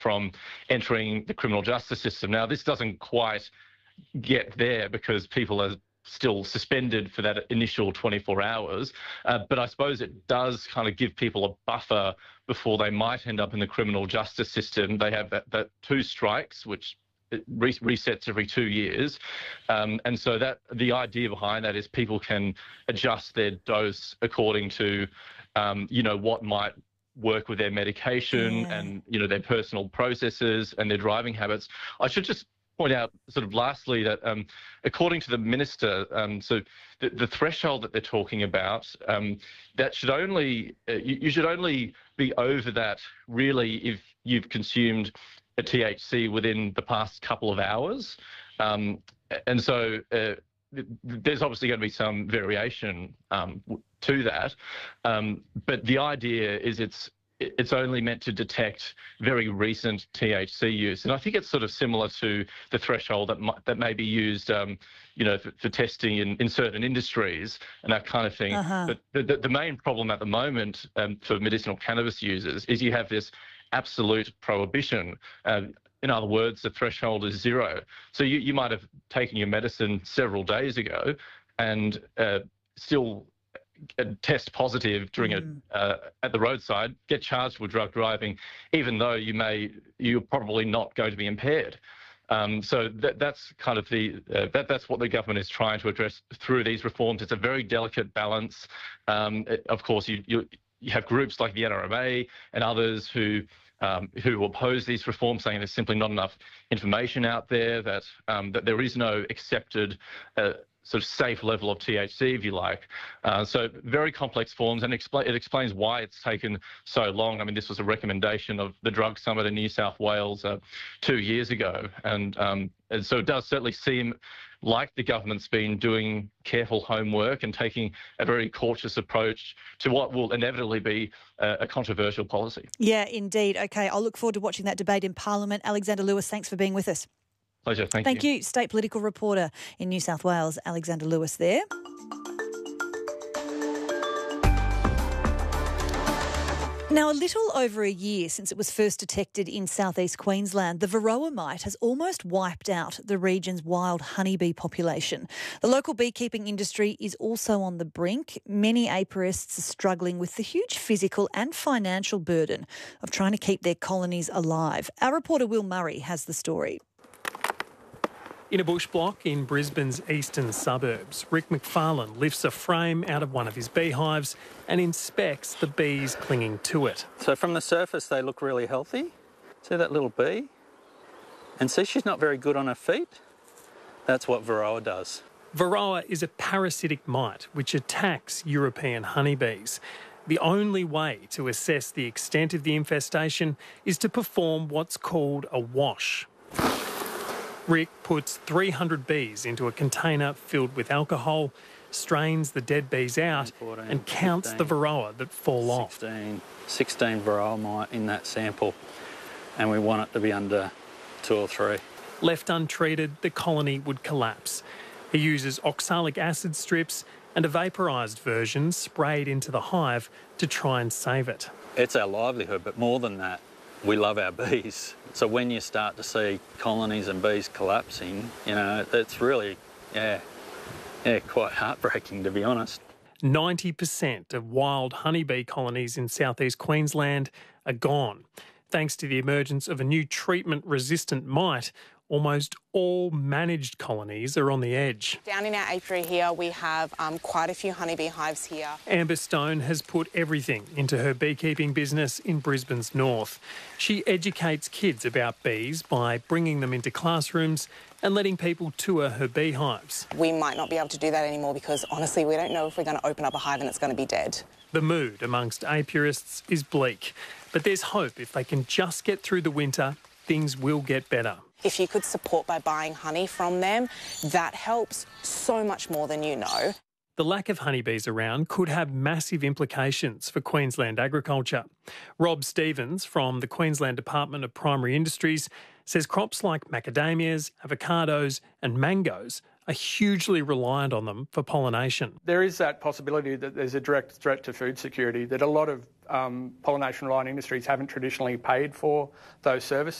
from entering the criminal justice system. Now, this doesn't quite get there because people are still suspended for that initial 24 hours. But I suppose it does kind of give people a buffer before they might end up in the criminal justice system. They have that 2 strikes, which resets every 2 years. And so that the idea behind that is people can adjust their dose according to, what might work with their medication and, their personal processes and their driving habits. I should just point out sort of lastly that according to the minister, so the threshold that they're talking about, that should only, you should only be over that really if you've consumed a THC within the past couple of hours. And so there's obviously going to be some variation to that. But the idea is it's only meant to detect very recent THC use. And I think it's sort of similar to the threshold that may be used, for testing in certain industries and that kind of thing. But the main problem at the moment for medicinal cannabis users is you have this absolute prohibition. In other words, the threshold is 0. So you might have taken your medicine several days ago and still test positive during at the roadside, get charged with drug driving, even though you're probably not going to be impaired. So that's kind of that's what the government is trying to address through these reforms. It's a very delicate balance. Of course, you have groups like the NRMA and others who oppose these reforms, saying there's simply not enough information out there, that there is no accepted sort of safe level of THC, if you like. So very complex forms, and it explains why it's taken so long. I mean, this was a recommendation of the Drug Summit in New South Wales 2 years ago. And so it does certainly seem like the government's been doing careful homework and taking a very cautious approach to what will inevitably be a controversial policy. Yeah, indeed. OK, I'll look forward to watching that debate in Parliament. Alexander Lewis, thanks for being with us. Pleasure. Thank you. State political reporter in New South Wales, Alexander Lewis there. Now, a little over a year since it was first detected in southeast Queensland, the Varroa mite has almost wiped out the region's wild honeybee population. The local beekeeping industry is also on the brink. Many apiarists are struggling with the huge physical and financial burden of trying to keep their colonies alive. Our reporter Will Murray has the story. In a bush block in Brisbane's eastern suburbs, Rick McFarlane lifts a frame out of one of his beehives and inspects the bees clinging to it. So from the surface they look really healthy. See that little bee? And see she's not very good on her feet? That's what Varroa does. Varroa is a parasitic mite which attacks European honeybees. The only way to assess the extent of the infestation is to perform what's called a wash. Rick puts 300 bees into a container filled with alcohol, strains the dead bees out 14, and counts 15, the Varroa that fall off. 16 Varroa mite in that sample, and we want it to be under 2 or 3. Left untreated, the colony would collapse. He uses oxalic acid strips and a vaporised version sprayed into the hive to try and save it. It's our livelihood, but more than that, we love our bees. So when you start to see colonies and bees collapsing, it's really, quite heartbreaking, to be honest. 90% of wild honeybee colonies in southeast Queensland are gone. Thanks to the emergence of a new treatment-resistant mite, almost all managed colonies are on the edge. Down in our apiary here, we have quite a few honeybee hives here. Amber Stone has put everything into her beekeeping business in Brisbane's north. She educates kids about bees by bringing them into classrooms and letting people tour her beehives. We might not be able to do that anymore because, honestly, we don't know if we're going to open up a hive and it's going to be dead. The mood amongst apiarists is bleak, but there's hope. If they can just get through the winter, things will get better. If you could support by buying honey from them, that helps so much more than you know. The lack of honeybees around could have massive implications for Queensland agriculture. Rob Stevens from the Queensland Department of Primary Industries says crops like macadamias, avocados and mangoes are hugely reliant on them for pollination. There is that possibility that there's a direct threat to food security, that a lot of pollination-reliant industries haven't traditionally paid for those services.